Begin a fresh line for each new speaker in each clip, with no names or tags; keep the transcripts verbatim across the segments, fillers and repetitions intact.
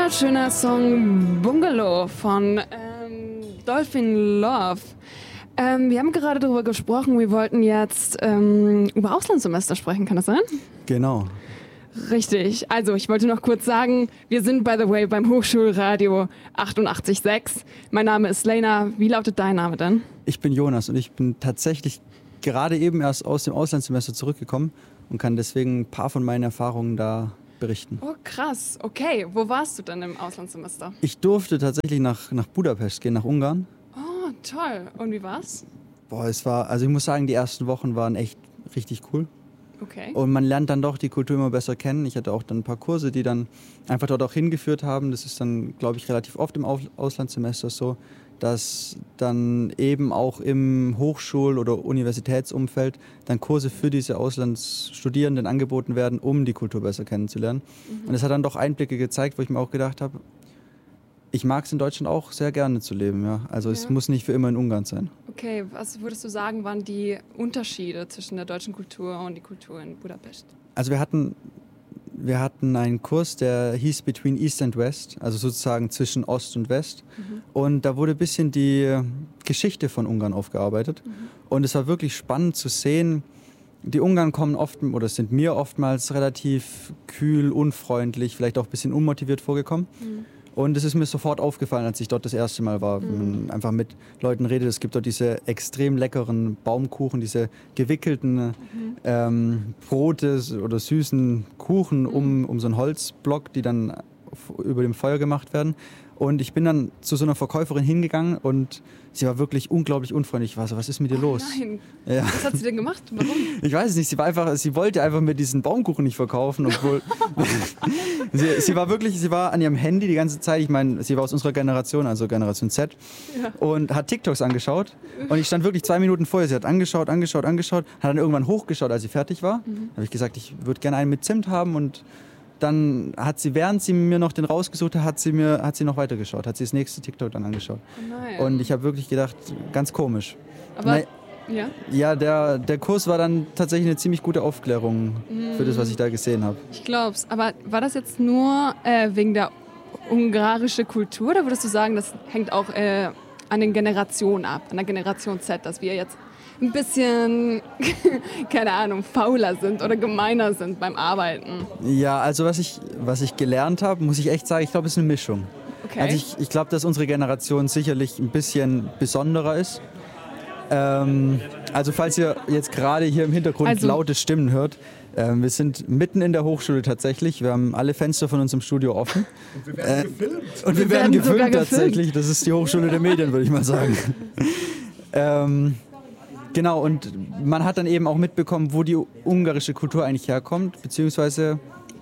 wunderschöner Song Bungalow von ähm, Dolphin Love. Ähm, wir haben gerade darüber gesprochen, wir wollten jetzt ähm, über Auslandssemester sprechen, kann das sein?
Genau.
Richtig, also ich wollte noch kurz sagen, wir sind by the way beim Hochschulradio achtundachtzig Komma sechs. Mein Name ist Lena, wie lautet dein Name denn?
Ich bin Jonas und ich bin tatsächlich gerade eben erst aus dem Auslandssemester zurückgekommen und kann deswegen ein paar von meinen Erfahrungen da berichten.
Oh krass, okay. Wo warst du denn im Auslandssemester?
Ich durfte tatsächlich nach, nach Budapest gehen, nach Ungarn.
Oh, toll. Und wie war's?
Boah, es war, also ich muss sagen, die ersten Wochen waren echt richtig cool.
Okay.
Und man lernt dann doch die Kultur immer besser kennen. Ich hatte auch dann ein paar Kurse, die dann einfach dort auch hingeführt haben. Das ist dann, glaube ich, relativ oft im Auslandssemester so, dass dann eben auch im Hochschul- oder Universitätsumfeld dann Kurse für diese Auslandsstudierenden angeboten werden, um die Kultur besser kennenzulernen. Mhm. Und es hat dann doch Einblicke gezeigt, wo ich mir auch gedacht habe, ich mag es in Deutschland auch sehr gerne zu leben. Ja. Also ja. Es muss nicht für immer in Ungarn sein.
Okay, was würdest du sagen, waren die Unterschiede zwischen der deutschen Kultur und die Kultur in Budapest?
Also wir hatten... Wir hatten einen Kurs, der hieß Between East and West, also sozusagen zwischen Ost und West. Mhm. Und da wurde ein bisschen die Geschichte von Ungarn aufgearbeitet. Mhm. Und es war wirklich spannend zu sehen, die Ungarn kommen oft, oder sind mir oftmals relativ kühl, unfreundlich, vielleicht auch ein bisschen unmotiviert vorgekommen. Mhm. Und es ist mir sofort aufgefallen, als ich dort das erste Mal war, wenn man einfach mit Leuten redet. Es gibt dort diese extrem leckeren Baumkuchen, diese gewickelten mhm. ähm, Brote oder süßen Kuchen mhm. um, um so einen Holzblock, die dann über dem Feuer gemacht werden. Und ich bin dann zu so einer Verkäuferin hingegangen und sie war wirklich unglaublich unfreundlich. Ich war so, was ist mit dir
oh,
los?
Nein,
ja.
Was hat sie denn gemacht? Warum?
Ich weiß es nicht, sie war einfach, sie wollte einfach mir diesen Baumkuchen nicht verkaufen, obwohl sie, sie war wirklich, sie war an ihrem Handy die ganze Zeit. Ich meine, sie war aus unserer Generation, also Generation Z, ja. und hat TikToks angeschaut. Und ich stand wirklich zwei Minuten vorher. Sie hat angeschaut, angeschaut, angeschaut, hat dann irgendwann hochgeschaut, als sie fertig war. Mhm. Da habe ich gesagt, ich würde gerne einen mit Zimt haben und dann hat sie, während sie mir noch den rausgesucht hat, hat sie, mir, hat sie noch weitergeschaut, hat sie das nächste TikTok dann angeschaut.
Oh
und ich habe wirklich gedacht, ganz komisch.
Aber, Na, ja?
Ja, der, der Kurs war dann tatsächlich eine ziemlich gute Aufklärung mm. für das, was ich da gesehen habe.
Ich glaub's. Aber war das jetzt nur äh, wegen der ungarischen Kultur oder würdest du sagen, das hängt auch äh, an den Generationen ab, an der Generation Z, dass wir jetzt ein bisschen, keine Ahnung, fauler sind oder gemeiner sind beim Arbeiten?
Ja, also was ich, was ich gelernt habe, muss ich echt sagen, ich glaube, es ist eine Mischung.
Okay.
Also ich, ich glaube, dass unsere Generation sicherlich ein bisschen besonderer ist. Ähm, also falls ihr jetzt gerade hier im Hintergrund also, laute Stimmen hört, äh, wir sind mitten in der Hochschule tatsächlich. Wir haben alle Fenster von unserem Studio offen.
Und wir werden äh, gefilmt.
Und wir, wir werden, werden gefilmt tatsächlich. Das ist die Hochschule der Medien, würde ich mal sagen. ähm, Genau, und man hat dann eben auch mitbekommen, wo die ungarische Kultur eigentlich herkommt, beziehungsweise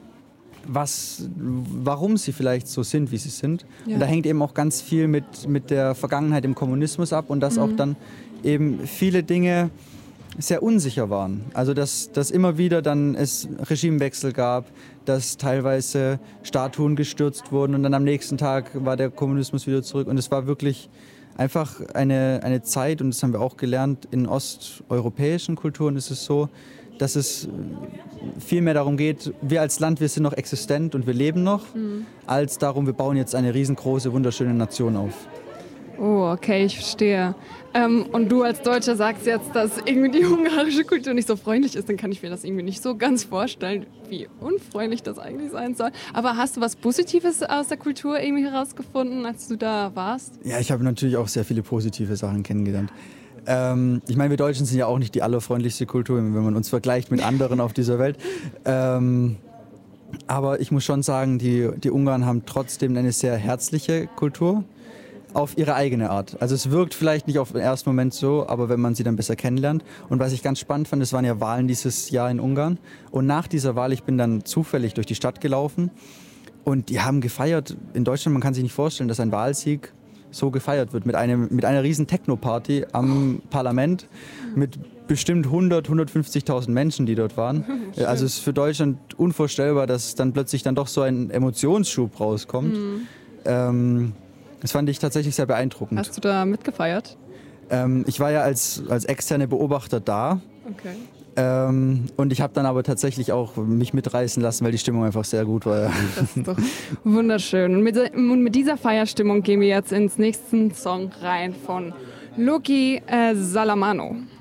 was, warum sie vielleicht so sind, wie sie sind. Ja. Und da hängt eben auch ganz viel mit, mit der Vergangenheit im Kommunismus ab und dass mhm. auch dann eben viele Dinge sehr unsicher waren. Also dass, dass immer wieder dann es Regimewechsel gab, dass teilweise Statuen gestürzt wurden und dann am nächsten Tag war der Kommunismus wieder zurück. Und es war wirklich einfach eine, eine Zeit, und das haben wir auch gelernt, in osteuropäischen Kulturen ist es so, dass es viel mehr darum geht, wir als Land, wir sind noch existent und wir leben noch, mhm. als darum, wir bauen jetzt eine riesengroße, wunderschöne Nation auf.
Oh, okay, ich verstehe. Ähm, und du als Deutscher sagst jetzt, dass irgendwie die ungarische Kultur nicht so freundlich ist, dann kann ich mir das irgendwie nicht so ganz vorstellen, wie unfreundlich das eigentlich sein soll. Aber hast du was Positives aus der Kultur irgendwie herausgefunden, als du da warst?
Ja, ich habe natürlich auch sehr viele positive Sachen kennengelernt. Ähm, ich meine, wir Deutschen sind ja auch nicht die allerfreundlichste Kultur, wenn man uns vergleicht mit anderen auf dieser Welt. Ähm, aber ich muss schon sagen, die, die Ungarn haben trotzdem eine sehr herzliche Kultur. Auf ihre eigene Art. Also es wirkt vielleicht nicht auf den ersten Moment so, aber wenn man sie dann besser kennenlernt. Und was ich ganz spannend fand, es waren ja Wahlen dieses Jahr in Ungarn. Und nach dieser Wahl, ich bin dann zufällig durch die Stadt gelaufen und die haben gefeiert. In Deutschland, man kann sich nicht vorstellen, dass ein Wahlsieg so gefeiert wird. Mit, einem, mit einer riesen Techno-Party am Parlament mit bestimmt hundert, hundertfünfzigtausend Menschen, die dort waren. Also es ist für Deutschland unvorstellbar, dass dann plötzlich dann doch so ein Emotionsschub rauskommt. Mhm. Ähm, Das fand ich tatsächlich sehr beeindruckend.
Hast du da mitgefeiert?
Ähm, ich war ja als, als externe Beobachter da.
Okay.
Ähm, und ich habe dann aber tatsächlich auch mich mitreißen lassen, weil die Stimmung einfach sehr gut war.
Das ist doch wunderschön. Und mit, und mit dieser Feierstimmung gehen wir jetzt ins nächsten Song rein von Loki äh, Salamano.